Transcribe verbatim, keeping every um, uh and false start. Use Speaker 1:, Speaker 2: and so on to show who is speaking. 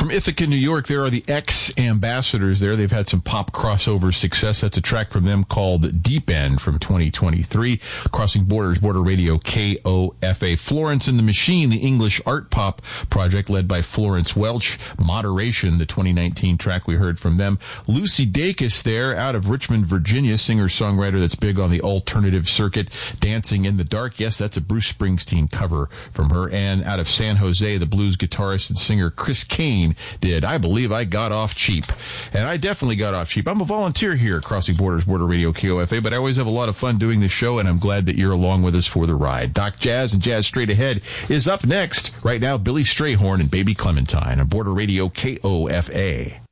Speaker 1: From Ithaca, New York, there are the X-Ambassadors there. They've had some pop crossover success. That's a track from them called Deep End from twenty twenty-three. Crossing Borders, Border Radio, K O F A. Florence and the Machine, the English art pop project led by Florence Welch. Moderation, the twenty nineteen track we heard from them. Lucy Dacus there, out of Richmond, Virginia, singer-songwriter that's big on the alternative circuit. Dancing in the Dark. Yes, that's a Bruce Springsteen cover from her. And out of San Jose, the blues guitarist and singer Chris Kane did I Believe I Got Off Cheap. And I definitely got off cheap. I'm a volunteer here at Crossing Borders, Border Radio, K O F A, but I always have a lot of fun doing this show, and I'm glad that you're along with us for the ride. Doc Jazz and Jazz Straight Ahead is up next. Right now, Billy Strayhorn and Baby Clementine on Border Radio, K O F A.